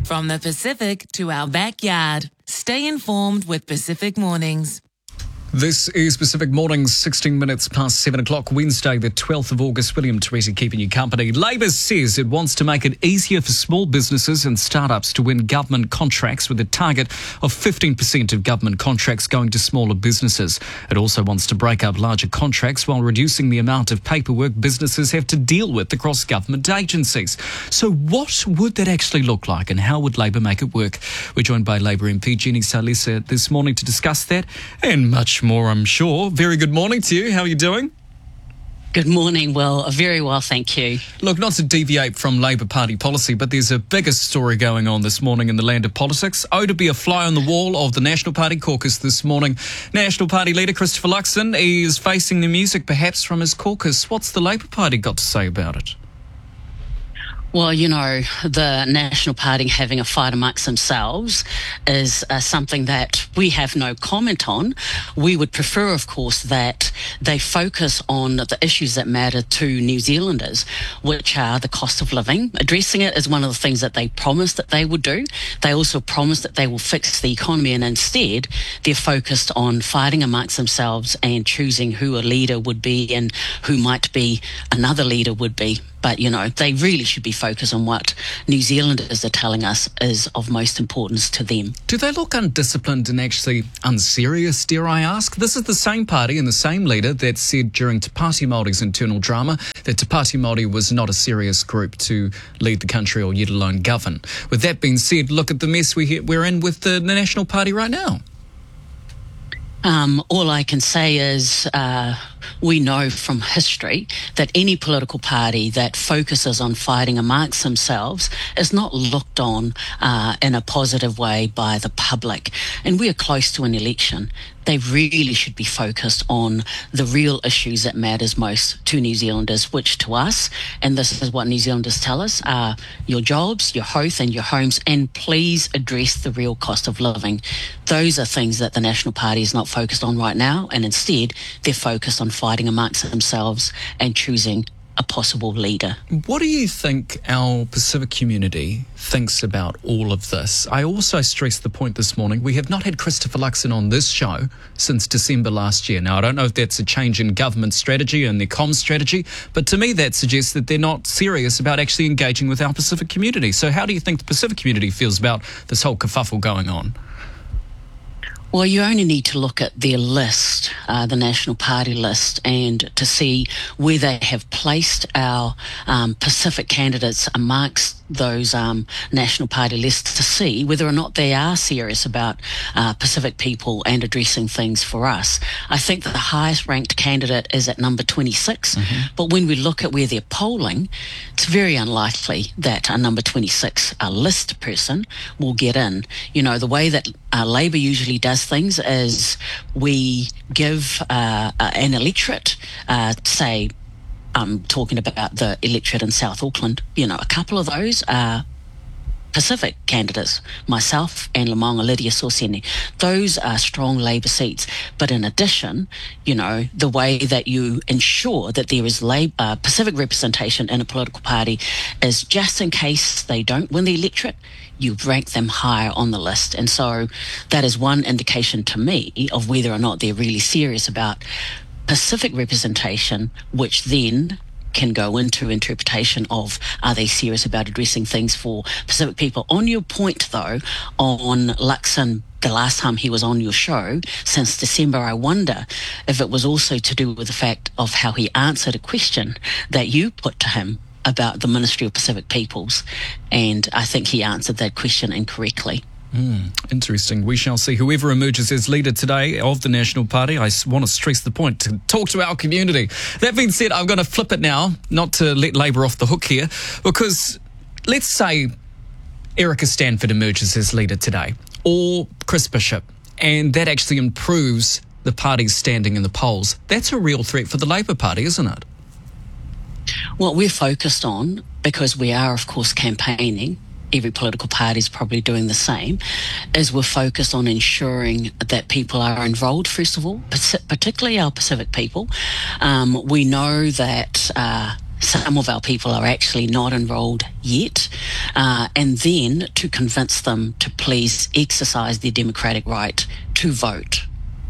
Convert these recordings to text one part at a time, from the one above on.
From the Pacific to our backyard. Stay informed with Pacific Mornings. This is Pacific Mornings, 16 minutes past 7 o'clock, Wednesday, the 12th of August. William Teresi keeping you company. Labor says it wants to make it easier for small businesses and startups to win government contracts with a target of 15% of government contracts going to smaller businesses. It also wants to break up larger contracts while reducing the amount of paperwork businesses have to deal with across government agencies. So what would that actually look like and how would Labor make it work? We're joined by Labor MP Jenny Salesa this morning to discuss that and much more, I'm sure. Very good morning to you. How are you doing? Good morning. Well, very well, thank you. Look, not to deviate from Labor Party policy, but there's a bigger story going on this morning in the land of politics. To be a fly on the wall of the National Party caucus this morning. National Party leader Christopher Luxon is facing the music perhaps from his caucus. What's the Labor Party got to say about it? Well, you know, the National Party having a fight amongst themselves is something that we have no comment on. We would prefer, of course, that they focus on the issues that matter to New Zealanders, which are the cost of living. Addressing it is one of the things that they promised that they would do. They also promised that they will fix the economy, and instead they're focused on fighting amongst themselves and choosing who a leader would be and who might be another leader would be. But, you know, they really should be focused on what New Zealanders are telling us is of most importance to them. Do they look undisciplined and actually unserious, dare I ask? This is the same party and the same leader that said during Te Pāti Māori's internal drama that Te Pāti Māori was not a serious group to lead the country or yet alone govern. With that being said, look at the mess we're in with the National Party right now. All I can say is we know from history that any political party that focuses on fighting amongst themselves is not looked on in a positive way by the public. And we are close to an election. They really should be focused on the real issues that matters most to New Zealanders, which to us, and this is what New Zealanders tell us, are your jobs, your health and your homes, and please address the real cost of living. Those are things that the National Party is not focused on right now, and instead they're focused on fighting amongst themselves and choosing a possible leader. What do you think our Pacific community thinks about all of this? I also stressed the point this morning, we have not had Christopher Luxon on this show since December last year. Now, I don't know if that's a change in government strategy and their comms strategy, but to me that suggests that they're not serious about actually engaging with our Pacific community. So how do you think the Pacific community feels about this whole kerfuffle going on? Well, you only need to look at their list, the National Party list, and to see where they have placed our Pacific candidates amongst those National Party lists to see whether or not they are serious about Pacific people and addressing things for us. I think that the highest ranked candidate is at number 26, but when we look at where they're polling, it's very unlikely that a number 26 list person will get in. You know, the way that Labor usually does things is we give an electorate, say, I'm talking about the electorate in South Auckland, you know, a couple of those are Pacific candidates, myself and Lamonga Lydia Sorseni. Those are strong Labor seats. But in addition, you know, the way that you ensure that there is Pacific representation in a political party is just in case they don't win the electorate, you rank them higher on the list. And so that is one indication to me of whether or not they're really serious about Pacific representation, which then can go into interpretation of are they serious about addressing things for Pacific people. On your point, though, on Luxon, the last time he was on your show since December, I wonder if it was also to do with the fact of how he answered a question that you put to him about the Ministry of Pacific Peoples, and I think he answered that question incorrectly. Interesting. We shall see. Whoever emerges as leader today of the National Party, I want to stress the point, to talk to our community. That being said, I'm going to flip it now, not to let Labor off the hook here, because let's say Erica Stanford emerges as leader today, or Chris Bishop, and that actually improves the party's standing in the polls. That's a real threat for the Labor Party, isn't it? What we're focused on, because we are, of course, campaigning, every political party is probably doing the same, is we're focused on ensuring that people are enrolled, first of all, particularly our Pacific people. We know that some of our people are actually not enrolled yet, and then to convince them to please exercise their democratic right to vote.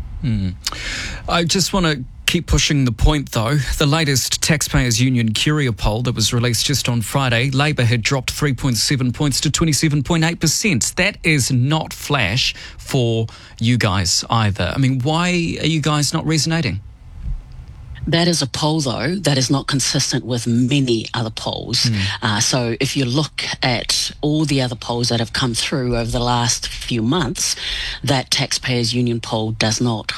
I just want to keep pushing the point, though. The latest Taxpayers Union Curia poll that was released just on Friday, Labour had dropped 3.7 points to 27.8%. That is not flash for you guys either. I mean, why are you guys not resonating? That is a poll, though, that is not consistent with many other polls. So if you look at all the other polls that have come through over the last few months, that Taxpayers Union poll is not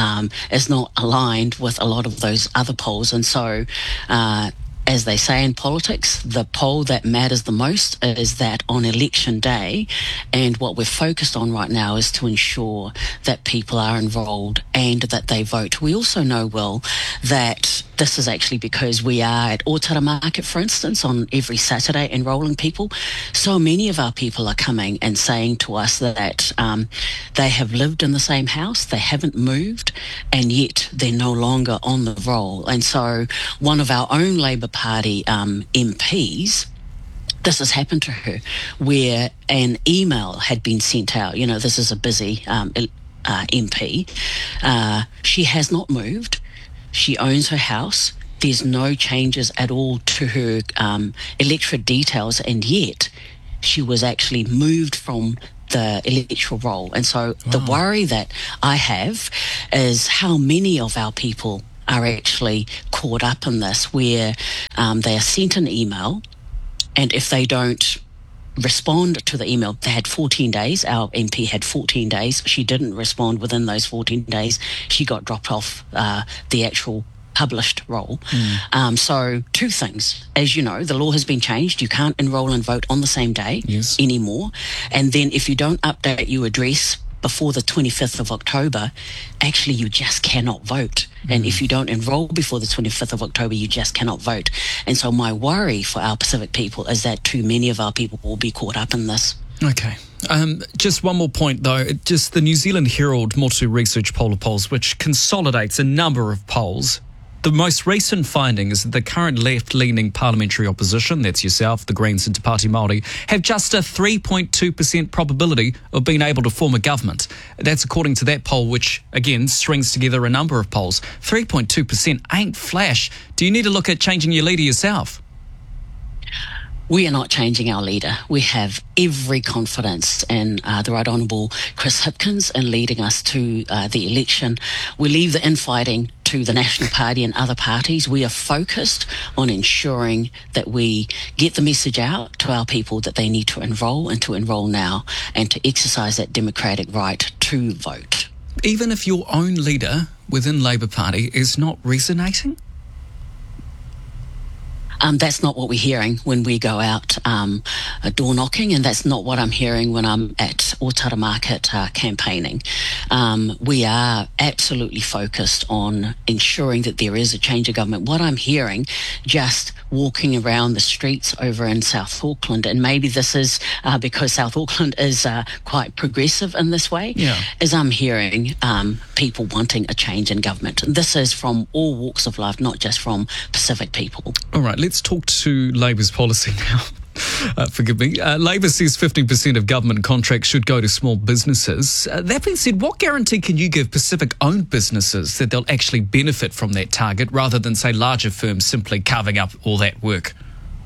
aligned with a lot of those other polls. And so, as they say in politics, the poll that matters the most is that on election day. And what we're focused on right now is to ensure that people are enrolled and that they vote. We also know, Will, that this is actually because we are at Otara Market, for instance, on every Saturday enrolling people. So many of our people are coming and saying to us that they have lived in the same house, they haven't moved, and yet they're no longer on the roll. And so one of our own Labour Party MPs, this has happened to her, where an email had been sent out. You know, this is a busy MP. She has not moved. She owns her house. There's no changes at all to her electorate details, and yet she was actually moved from the electoral roll. And so the worry that I have is how many of our people are actually caught up in this, where they are sent an email, and if they don't respond to the email, they had 14 days. Our MP had 14 days. She didn't respond within those 14 days. She got dropped off the actual published roll. So two things. As you know, the law has been changed. You can't enrol and vote on the same day anymore. And then if you don't update your address before the 25th of October, actually you just cannot vote. And if you don't enrol before the 25th of October, you just cannot vote. And so my worry for our Pacific people is that too many of our people will be caught up in this. Okay. Just one more point, though. Just the New Zealand Herald Motu Research Poll of Polls, which consolidates a number of polls. The most recent finding is that the current left-leaning parliamentary opposition, that's yourself, the Greens and Te Pāti Māori, have just a 3.2% probability of being able to form a government. That's according to that poll, which, again, strings together a number of polls. 3.2% ain't flash. Do you need to look at changing your leader yourself? We are not changing our leader. We have every confidence in the Right Honourable Chris Hipkins in leading us to the election. We leave the infighting to the National Party and other parties. We are focused on ensuring that we get the message out to our people that they need to enrol and to enrol now and to exercise that democratic right to vote. Even if your own leader within Labour Party is not resonating? That's not what we're hearing when we go out door knocking, and that's not what I'm hearing when I'm at Otara Market campaigning. We are absolutely focused on ensuring that there is a change of government. What I'm hearing just walking around the streets over in South Auckland, and maybe this is because South Auckland is quite progressive in this way, is I'm hearing people wanting a change in government. This is from all walks of life, not just from Pacific people. All right, let's talk to Labour's policy now. Forgive me. Labour says 15% of government contracts should go to small businesses. That being said, what guarantee can you give Pacific-owned businesses that they'll actually benefit from that target rather than, say, larger firms simply carving up all that work?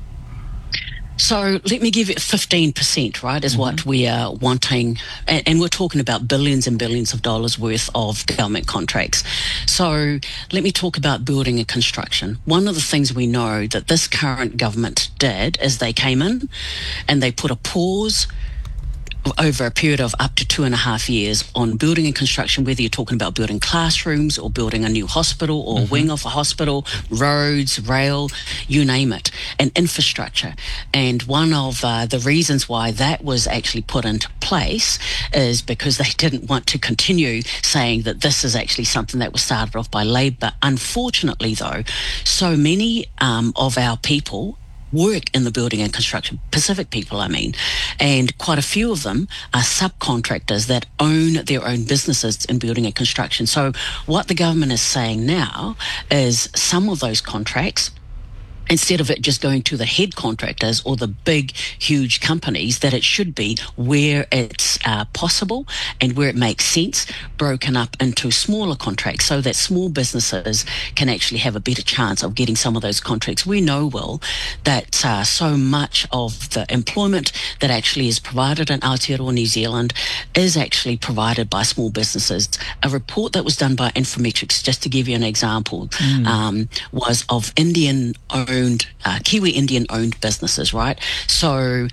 So let me give it 15%, right, is what we are wanting. And we're talking about billions and billions of dollars worth of government contracts. So let me talk about building and construction. One of the things we know that this current government did is they came in and they put a pause over a period of up to 2.5 years on building and construction, whether you're talking about building classrooms or building a new hospital or a wing of a hospital, roads, rail, you name it, and infrastructure. And one of the reasons why that was actually put into place is because they didn't want to continue saying that this is actually something that was started off by Labour. Unfortunately, though, so many of our people work in the building and construction, Pacific people, I mean, and quite a few of them are subcontractors that own their own businesses in building and construction. So what the government is saying now is some of those contracts instead of it just going to the head contractors or the big, huge companies, that it should be where it's possible and where it makes sense, broken up into smaller contracts so that small businesses can actually have a better chance of getting some of those contracts. We know, Will, that so much of the employment that actually is provided in Aotearoa, New Zealand, is actually provided by small businesses. A report that was done by Infometrics, just to give you an example, was of Kiwi Indian-owned businesses, right? So over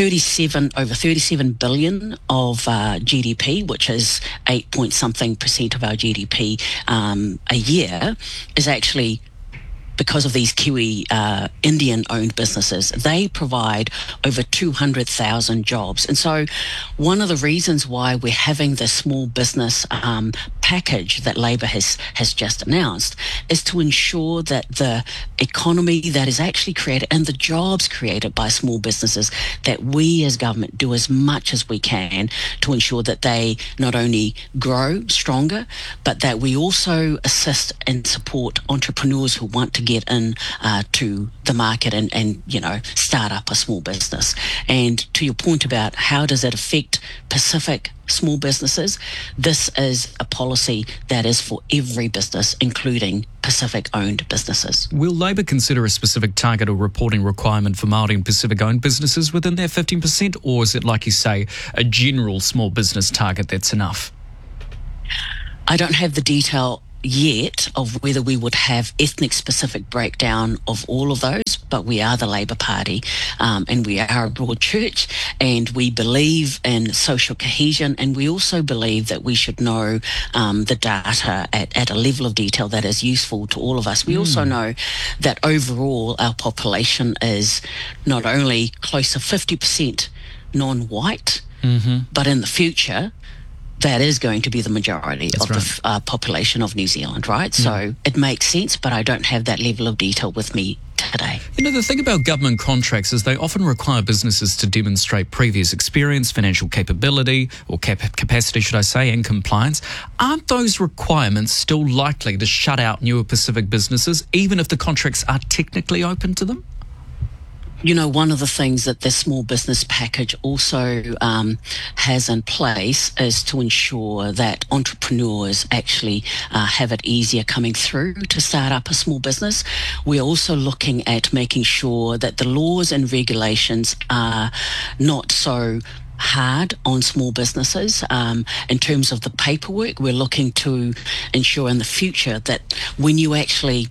37 billion of GDP, which is 8-point-something% of our GDP a year, is actually because of these Kiwi Indian-owned businesses. They provide over 200,000 jobs. And so one of the reasons why we're having this small business package that Labor has just announced is to ensure that the economy that is actually created and the jobs created by small businesses, that we as government do as much as we can to ensure that they not only grow stronger, but that we also assist and support entrepreneurs who want to get in to the market and start up a small business. And to your point about how does it affect Pacific small businesses, this is a policy that is for every business, including Pacific-owned businesses. Will Labor consider a specific target or reporting requirement for Māori and Pacific-owned businesses within their 15%, or is it, like you say, a general small business target that's enough? I don't have the detail yet of whether we would have ethnic specific breakdown of all of those, but we are the Labor Party and we are a broad church, and we believe in social cohesion, and we also believe that we should know the data at a level of detail that is useful to all of us. We also know that overall our population is not only close to 50% non-white, but in the future that is going to be the majority of the population of New Zealand, right? So it makes sense, but I don't have that level of detail with me today. The thing about government contracts is they often require businesses to demonstrate previous experience, financial capability, or capacity, should I say, and compliance. Aren't those requirements still likely to shut out newer Pacific businesses, even if the contracts are technically open to them? One of the things that the small business package also has in place is to ensure that entrepreneurs actually have it easier coming through to start up a small business. We're also looking at making sure that the laws and regulations are not so hard on small businesses. In terms of the paperwork, we're looking to ensure in the future that when you actually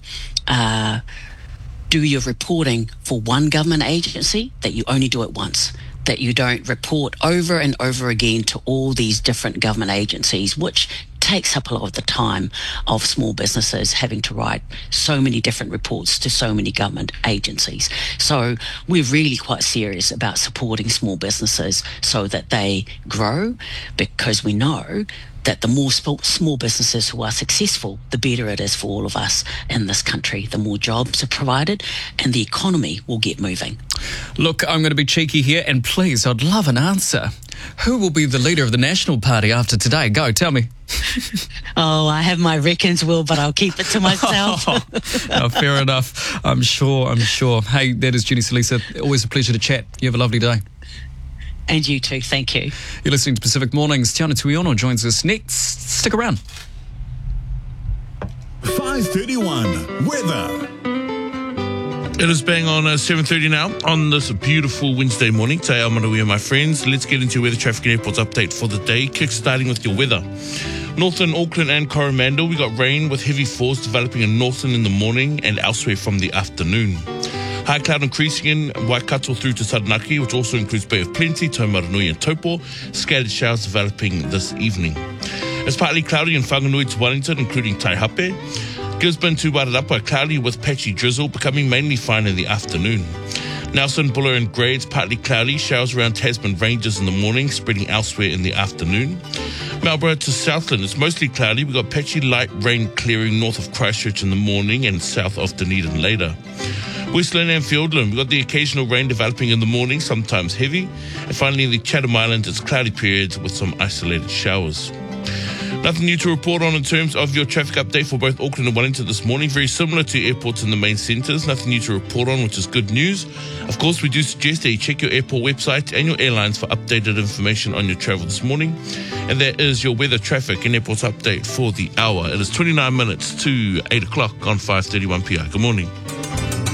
do your reporting for one government agency, that you only do it once, that you don't report over and over again to all these different government agencies, which takes up a lot of the time of small businesses having to write so many different reports to so many government agencies. So we're really quite serious about supporting small businesses so that they grow, because we know that the more small businesses who are successful, the better it is for all of us in this country. The more jobs are provided and the economy will get moving. Look, I'm going to be cheeky here, and please, I'd love an answer. Who will be the leader of the National Party after today? Go, tell me. Oh, I have my reckons, Will, but I'll keep it to myself. No, fair enough. I'm sure. Hey, that is Jenny Salisa. Always a pleasure to chat. You have a lovely day. And you too. Thank you. You're listening to Pacific Mornings. Tiana Tuiono joins us next. Stick around. 5:31 weather. It is bang on 7:30 now on this beautiful Wednesday morning. Te ao manawi, my friends. Let's get into weather, traffic and airports update for the day. Kick-starting with your weather. Northern Auckland and Coromandel, we got rain with heavy falls developing in Northern in the morning and elsewhere from the afternoon. High cloud increasing in Waikato through to Taranaki, which also includes Bay of Plenty, Taumaranui and Taupo. Scattered showers developing this evening. It's partly cloudy in Whanganui to Wellington, including Taihape. Gisborne to Wairarapa, cloudy with patchy drizzle, becoming mainly fine in the afternoon. Nelson, Buller and Grey, it's partly cloudy, showers around Tasman Ranges in the morning, spreading elsewhere in the afternoon. Marlborough to Southland, it's mostly cloudy. We've got patchy light rain clearing north of Christchurch in the morning and south of Dunedin later. Westland and Fiordland, we've got the occasional rain developing in the morning, sometimes heavy. And finally in the Chatham Islands, it's cloudy periods with some isolated showers. Nothing new to report on in terms of your traffic update for both Auckland and Wellington this morning. Very similar to airports in the main centres. Nothing new to report on, which is good news. Of course, we do suggest that you check your airport website and your airlines for updated information on your travel this morning. And that is your weather, traffic and airports update for the hour. It is 29 minutes to 8 o'clock on 5:31 PR. Good morning.